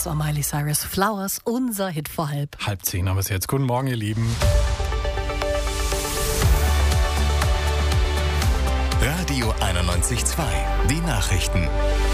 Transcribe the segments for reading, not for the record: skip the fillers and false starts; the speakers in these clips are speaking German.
Das war Miley Cyrus, Flowers, unser Hit vor halb. 9:30 haben wir es jetzt. Guten Morgen, ihr Lieben. Radio 91.2, die Nachrichten.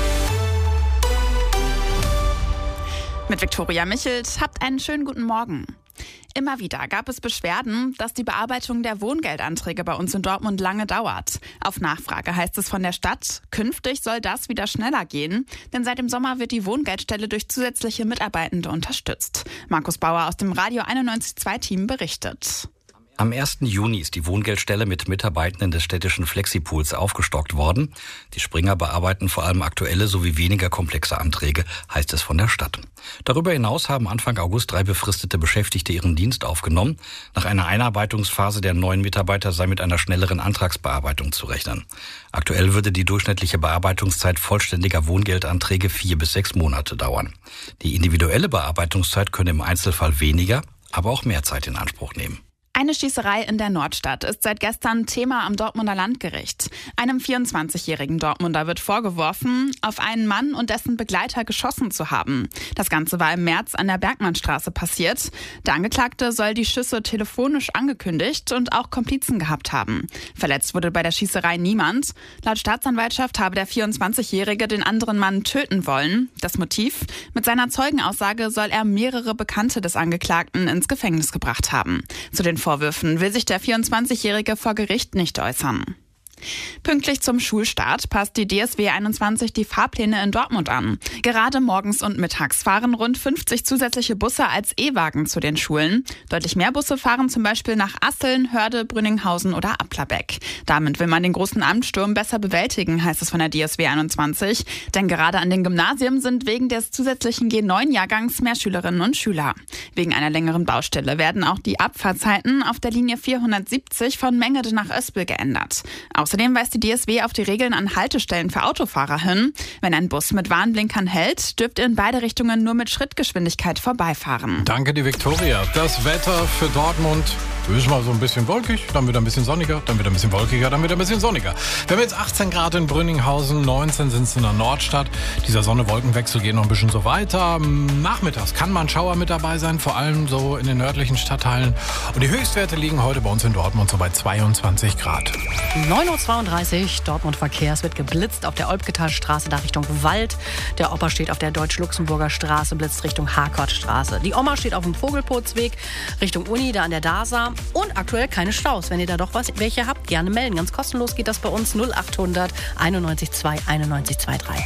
Mit Viktoria Michelt, habt einen schönen guten Morgen. Immer wieder gab es Beschwerden, dass die Bearbeitung der Wohngeldanträge bei uns in Dortmund lange dauert. Auf Nachfrage heißt es von der Stadt, künftig soll das wieder schneller gehen, denn seit dem Sommer wird die Wohngeldstelle durch zusätzliche Mitarbeitende unterstützt. Markus Bauer aus dem Radio 91.2-Team berichtet. Am 1. Juni ist die Wohngeldstelle mit Mitarbeitenden des städtischen Flexipools aufgestockt worden. Die Springer bearbeiten vor allem aktuelle sowie weniger komplexe Anträge, heißt es von der Stadt. Darüber hinaus haben Anfang August 3 befristete Beschäftigte ihren Dienst aufgenommen. Nach einer Einarbeitungsphase der neuen Mitarbeiter sei mit einer schnelleren Antragsbearbeitung zu rechnen. Aktuell würde die durchschnittliche Bearbeitungszeit vollständiger Wohngeldanträge 4 bis 6 Monate dauern. Die individuelle Bearbeitungszeit könne im Einzelfall weniger, aber auch mehr Zeit in Anspruch nehmen. Eine Schießerei in der Nordstadt ist seit gestern Thema am Dortmunder Landgericht. Einem 24-jährigen Dortmunder wird vorgeworfen, auf einen Mann und dessen Begleiter geschossen zu haben. Das Ganze war im März an der Bergmannstraße passiert. Der Angeklagte soll die Schüsse telefonisch angekündigt und auch Komplizen gehabt haben. Verletzt wurde bei der Schießerei niemand. Laut Staatsanwaltschaft habe der 24-Jährige den anderen Mann töten wollen. Das Motiv? Mit seiner Zeugenaussage soll er mehrere Bekannte des Angeklagten ins Gefängnis gebracht haben. Zu den Vorwürfen will sich der 24-Jährige vor Gericht nicht äußern. Pünktlich zum Schulstart passt die DSW 21 die Fahrpläne in Dortmund an. Gerade morgens und mittags fahren rund 50 zusätzliche Busse als E-Wagen zu den Schulen. Deutlich mehr Busse fahren zum Beispiel nach Asseln, Hörde, Brünninghausen oder Applerbeck. Damit will man den großen Amtssturm besser bewältigen, heißt es von der DSW 21. Denn gerade an den Gymnasien sind wegen des zusätzlichen G9-Jahrgangs mehr Schülerinnen und Schüler. Wegen einer längeren Baustelle werden auch die Abfahrzeiten auf der Linie 470 von Mengede nach Oespel geändert. Außerdem weist die DSW auf die Regeln an Haltestellen für Autofahrer hin. Wenn ein Bus mit Warnblinkern hält, dürft ihr in beide Richtungen nur mit Schrittgeschwindigkeit vorbeifahren. Danke, die Viktoria. Das Wetter für Dortmund ist mal so ein bisschen wolkig, dann wieder ein bisschen sonniger, dann wieder ein bisschen wolkiger, dann wieder ein bisschen sonniger. Wir haben jetzt 18 Grad in Brünninghausen, 19 sind es in der Nordstadt. Dieser Sonne-Wolkenwechsel geht noch ein bisschen so weiter. Nachmittags kann mal ein Schauer mit dabei sein, vor allem so in den nördlichen Stadtteilen. Und die Höchstwerte liegen heute bei uns in Dortmund so bei 22 Grad. 9:32 Uhr, Dortmund Verkehr. Es wird geblitzt auf der Olpketalstraße da Richtung Wald. Der Opa steht auf der Deutsch-Luxemburger Straße, blitzt Richtung Harkortstraße. Die Oma steht auf dem Vogelputzweg Richtung Uni, da an der DASA. Und aktuell keine Staus. Wenn ihr da doch welche habt, gerne melden. Ganz kostenlos geht das bei uns 0800 91 2 91 23.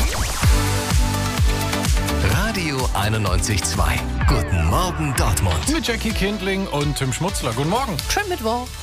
Radio 91.2. Guten Morgen Dortmund. Mit Jackie Kindling und Tim Schmutzler. Guten Morgen. Schönen Mittwoch.